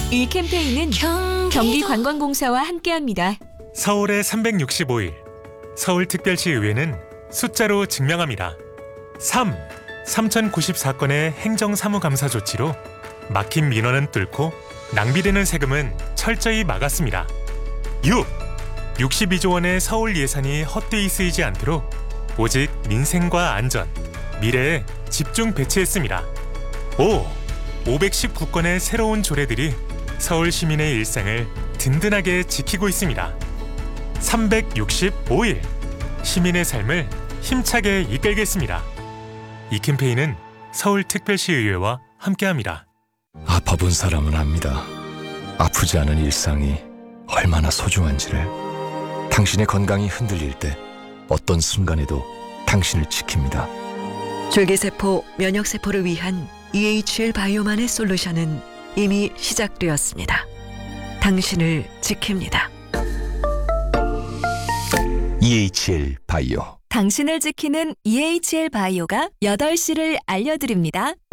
이 캠페인은 경기관광공사와 함께합니다. 서울의 365일 서울특별시의회는 숫자로 증명합니다. 3. 3094건의 행정사무감사 조치로 막힌 민원은 뚫고 낭비되는 세금은 철저히 막았습니다. 6. 62조 원의 서울 예산이 헛되이 쓰이지 않도록 오직 민생과 안전, 미래에 집중 배치했습니다. 5. 519건의 새로운 조례들이 서울 시민의 일상을 든든하게 지키고 있습니다. 365일 시민의 삶을 힘차게 이끌겠습니다. 이 캠페인은 서울특별시의회와 함께합니다. 아파본 사람은 압니다. 아프지 않은 일상이 얼마나 소중한지를. 당신의 건강이 흔들릴 때 어떤 순간에도 당신을 지킵니다. 줄기세포, 면역세포를 위한 EHL 바이오만의 솔루션은 이미 시작되었습니다. 당신을 지킵니다. EHL 바이오. 당신을 지키는 EHL 바이오가 8시를 알려드립니다.